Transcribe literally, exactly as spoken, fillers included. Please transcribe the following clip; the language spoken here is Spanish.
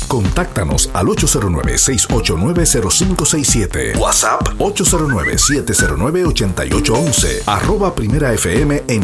Contáctanos al ocho cero nueve, seis ocho nueve, cero cinco seis siete. WhatsApp ocho cero nueve, siete cero nueve, ocho ocho uno uno. Arroba Primera F M en